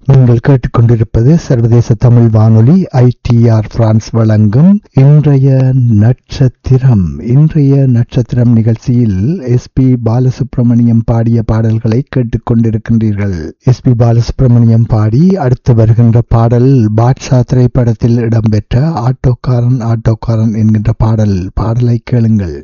நீங்கள் கேட்டுக்கொண்டிருப்பது சர்வதேச தமிழ் வானொலி ஐடிஆர் பிரான்ஸ் வழங்கும் இன்றைய நட்சத்திரம் நிகழ்ச்சியில் எஸ்பி பாலசுப்ரமணியம் பாடிய பாடல்களை கேட்டுக்கொண்டிருக்கின்றீர்கள். எஸ்பி பாலசுப்ரமணியம் பாடி அடுத்து வருகின்ற பாடல் பாட்ஷா திரைப்படத்தில் இடம்பெற்ற ஆட்டோக்காரன் என்கின்ற பாடலை கேளுங்கள்.